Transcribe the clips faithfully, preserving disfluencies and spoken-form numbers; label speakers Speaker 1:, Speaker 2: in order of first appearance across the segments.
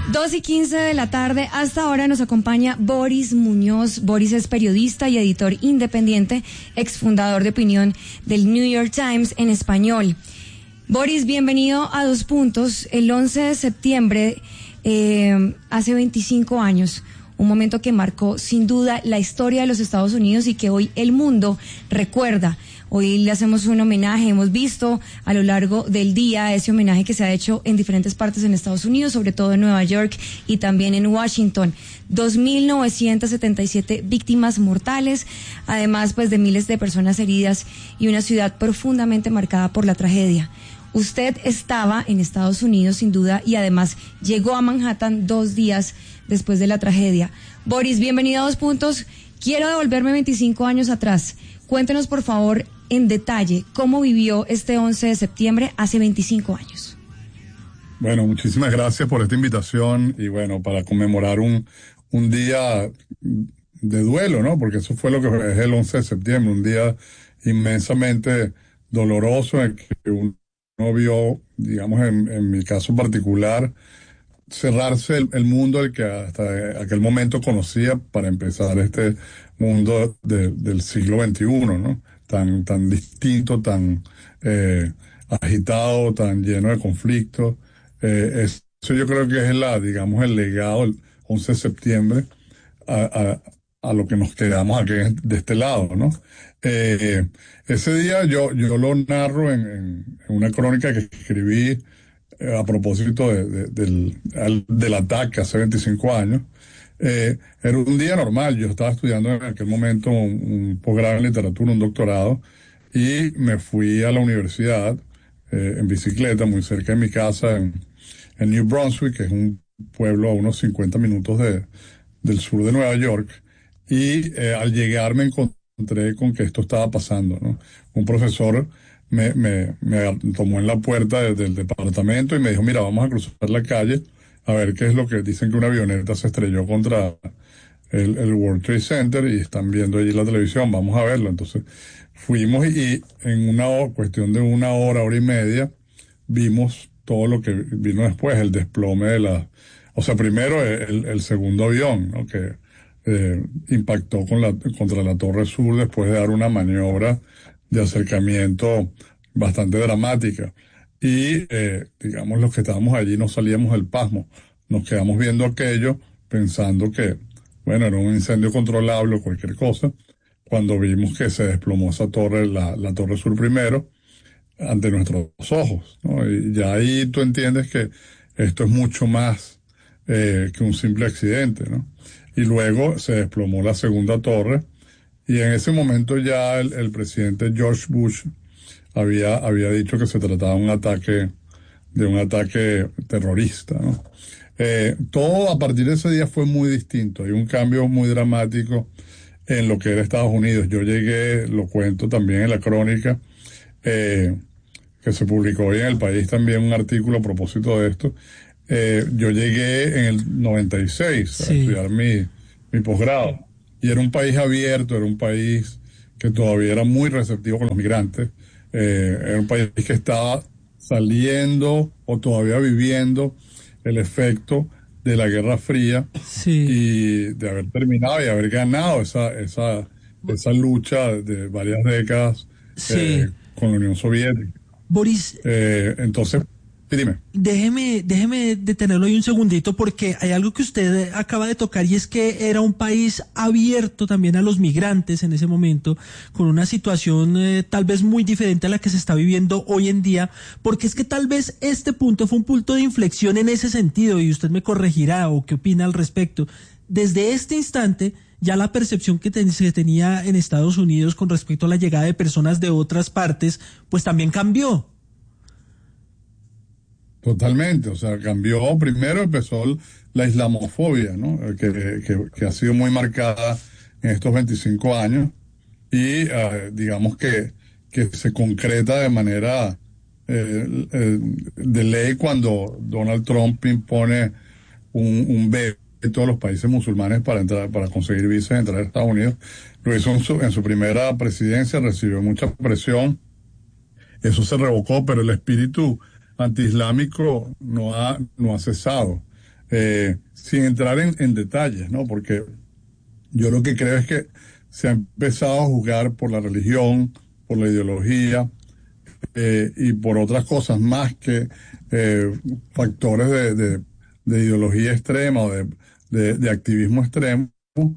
Speaker 1: Dos y quince de la tarde, hasta ahora nos acompaña Boris Muñoz. Boris es periodista y editor independiente, exfundador de opinión del New York Times en español. Boris, bienvenido a Dos Puntos. El once de septiembre, eh, hace veinticinco años, un momento que marcó sin duda la historia de los Estados Unidos y que hoy el mundo recuerda. Hoy le hacemos un homenaje, hemos visto a lo largo del día ese homenaje que se ha hecho en diferentes partes en Estados Unidos, sobre todo en Nueva York y también en Washington. dos mil novecientas setenta y siete víctimas mortales, además pues de miles de personas heridas y una ciudad profundamente marcada por la tragedia. Usted estaba en Estados Unidos sin duda y además llegó a Manhattan dos días después de la tragedia. Boris, bienvenido a Dos Puntos. Quiero devolverme veinticinco años atrás. Cuéntenos por favor en detalle cómo vivió este once de septiembre hace veinticinco años.
Speaker 2: Bueno, muchísimas gracias por esta invitación y bueno, para conmemorar un, un día de duelo, ¿no? Porque eso fue lo que es el once de septiembre, un día inmensamente doloroso en que uno vio, digamos, en, en mi caso particular, cerrarse el, el mundo el que hasta aquel momento conocía para empezar este mundo de, del siglo veintiuno, ¿no? Tan, tan distinto, tan eh, agitado, tan lleno de conflictos. Eh, eso yo creo que es la, digamos, el legado del once de septiembre a, a, a lo que nos quedamos aquí de este lado, ¿no? Eh, ese día yo, yo lo narro en, en, en una crónica que escribí eh, a propósito de, de, del, al, del ataque hace veinticinco años. Eh, era un día normal, yo estaba estudiando en aquel momento un, un posgrado en literatura, un doctorado, y me fui a la universidad eh, en bicicleta, muy cerca de mi casa, en, en New Brunswick, que es un pueblo a unos cincuenta minutos de, del sur de Nueva York, y eh, al llegar me encontré con que esto estaba pasando, ¿no? Un profesor me, me, me tomó en la puerta de, del departamento y me dijo, mira, vamos a cruzar la calle a ver qué es lo que dicen, que una avioneta se estrelló contra el, el World Trade Center y están viendo allí la televisión, vamos a verlo. Entonces fuimos y, y en una hora, cuestión de una hora, hora y media, vimos todo lo que vino después, el desplome de la, o sea, primero el, el segundo avión, ¿no? Que eh, impactó con la, contra la Torre Sur después de dar una maniobra de acercamiento bastante dramática. Y, eh, digamos, los que estábamos allí no salíamos del pasmo. Nos quedamos viendo aquello, pensando que, bueno, era un incendio controlable o cualquier cosa, cuando vimos que se desplomó esa torre, la, la Torre Sur primero, ante nuestros ojos, ¿no? Y ya ahí tú entiendes que esto es mucho más eh, que un simple accidente, ¿no? Y luego se desplomó la segunda torre, y en ese momento ya el, el presidente George Bush había, había dicho que se trataba de un ataque, de un ataque terrorista, ¿no? Eh, todo a partir de ese día fue muy distinto. Hay un cambio muy dramático en lo que era Estados Unidos. Yo llegué, lo cuento también en la crónica, eh, que se publicó hoy en El País también un artículo a propósito de esto. Eh, yo llegué en el noventa y seis sí. a estudiar mi, mi posgrado. Y era un país abierto, era un país que todavía era muy receptivo con los migrantes. Eh, era un país que estaba saliendo o todavía viviendo el efecto de la Guerra Fría sí. y de haber terminado y haber ganado esa esa esa lucha de varias décadas sí. eh, con la Unión Soviética.
Speaker 3: Boris,
Speaker 2: eh, entonces, dime.
Speaker 3: Déjeme, déjeme detenerlo ahí un segundito porque hay algo que usted acaba de tocar y es que era un país abierto también a los migrantes en ese momento, con una situación eh, tal vez muy diferente a la que se está viviendo hoy en día, porque es que tal vez este punto fue un punto de inflexión en ese sentido y usted me corregirá o qué opina al respecto. Desde este instante, ya la percepción que ten, se tenía en Estados Unidos con respecto a la llegada de personas de otras partes, pues también cambió.
Speaker 2: Totalmente, o sea, cambió, primero empezó la islamofobia, ¿no? Que, que, que ha sido muy marcada en estos veinticinco años y uh, digamos que, que se concreta de manera eh, eh, de ley cuando Donald Trump impone un, un veto a los países musulmanes para entrar, para conseguir visas y entrar a Estados Unidos. Lo hizo en su, en su primera presidencia, recibió mucha presión, eso se revocó, pero el espíritu antiislámico no ha, no ha cesado. Eh, sin entrar en, en detalles, ¿no? Porque yo lo que creo es que se ha empezado a juzgar por la religión, por la ideología eh, y por otras cosas más que eh, factores de, de, de ideología extrema o de, de, de activismo extremo.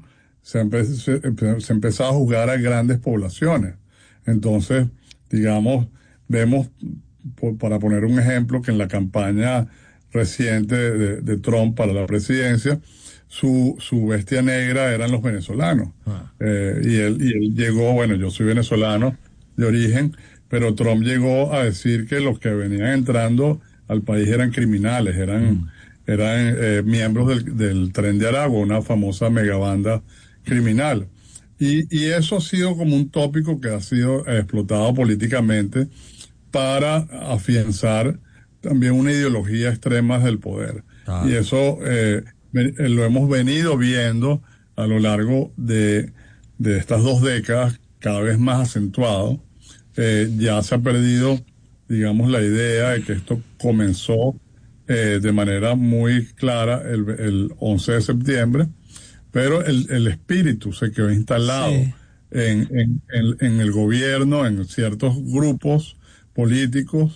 Speaker 2: Se ha, empe se, se ha empezado a juzgar a grandes poblaciones. Entonces, digamos, vemos, por, para poner un ejemplo, que en la campaña reciente de, de Trump para la presidencia, su, su bestia negra eran los venezolanos. Ah. Eh, y, él, y él llegó, bueno, yo soy venezolano de origen, pero Trump llegó a decir que los que venían entrando al país eran criminales, eran, mm. eran eh, miembros del, del Tren de Aragua, una famosa megabanda criminal. Y, y eso ha sido como un tópico que ha sido eh, explotado políticamente para afianzar también una ideología extrema del poder. Ah. Y eso eh, lo hemos venido viendo a lo largo de, de estas dos décadas, cada vez más acentuado. Eh, ya se ha perdido, digamos, la idea de que esto comenzó eh, de manera muy clara el, el once de septiembre, pero el, el espíritu se quedó instalado sí. en, en, en, en el gobierno, en ciertos grupos políticos.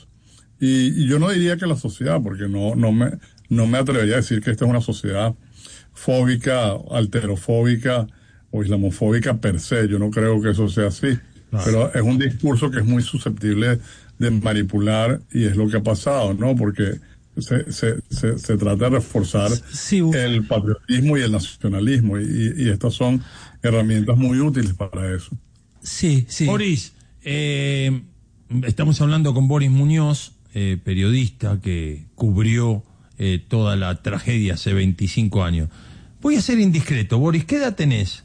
Speaker 2: Y, y yo no diría que la sociedad, porque no, no me, no me atrevería a decir que esta es una sociedad fóbica, alterofóbica o islamofóbica per se. Yo no creo que eso sea así. Claro. Pero es un discurso que es muy susceptible de manipular y es lo que ha pasado, ¿no? Porque se, se, se, se trata de reforzar sí, el patriotismo y el nacionalismo y, y estas son herramientas muy útiles para eso.
Speaker 3: Sí, sí.
Speaker 4: Boris, eh, estamos hablando con Boris Muñoz, Eh, periodista que cubrió eh, toda la tragedia hace veinticinco años. Voy a ser indiscreto, Boris, ¿qué edad tenés?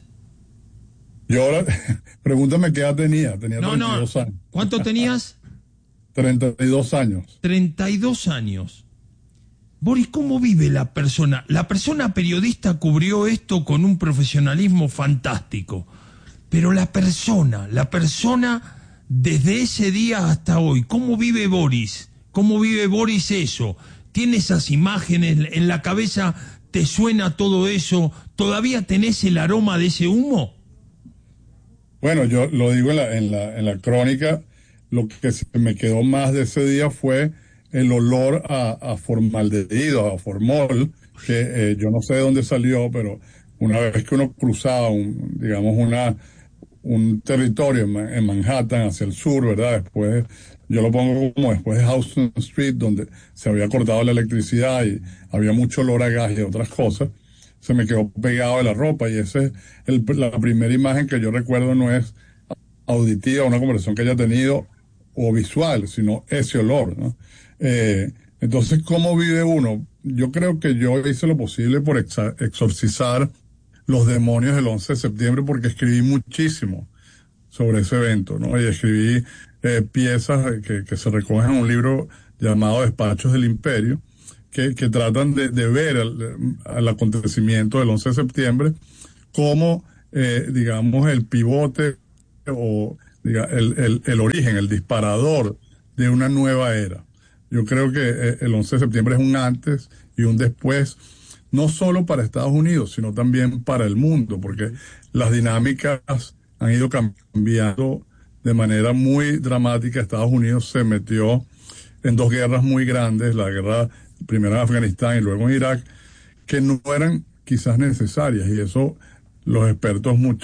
Speaker 2: Yo ahora, pregúntame qué edad tenía, tenía
Speaker 4: no,
Speaker 2: treinta y dos
Speaker 4: no.
Speaker 2: años.
Speaker 4: ¿Cuánto tenías?
Speaker 2: treinta y dos años.
Speaker 4: treinta y dos años. Boris, ¿cómo vive la persona? La persona periodista cubrió esto con un profesionalismo fantástico, pero la persona, la persona desde ese día hasta hoy, ¿cómo vive Boris? ¿Cómo vive Boris eso? ¿Tiene esas imágenes en la cabeza? ¿Te suena todo eso? ¿Todavía tenés el aroma de ese humo?
Speaker 2: Bueno, yo lo digo en la, en la, en la crónica, lo que se me quedó más de ese día fue el olor a, a formaldehído, a formol, que eh, yo no sé de dónde salió, pero una vez que uno cruzaba, un, digamos, una... un territorio en Manhattan hacia el sur, ¿verdad? Después, yo lo pongo como después de Houston Street, donde se había cortado la electricidad y había mucho olor a gas y otras cosas, se me quedó pegado de la ropa y esa es el, la primera imagen que yo recuerdo, no es auditiva, una conversación que haya tenido o visual, sino ese olor, ¿no? Eh, entonces, ¿cómo vive uno? Yo creo que yo hice lo posible por exa- exorcizar los demonios del once de septiembre porque escribí muchísimo sobre ese evento, ¿no? Y escribí eh, piezas que, que se recogen en un libro llamado Despachos del Imperio, que, que tratan de, de ver el, el acontecimiento del once de septiembre como, eh, digamos, el pivote o diga, el, el, el origen, el disparador de una nueva era. Yo creo que eh, el once de septiembre es un antes y un después, no solo para Estados Unidos, sino también para el mundo, porque las dinámicas han ido cambiando de manera muy dramática. Estados Unidos se metió en dos guerras muy grandes, la guerra primero en Afganistán y luego en Irak, que no eran quizás necesarias, y eso los expertos mucho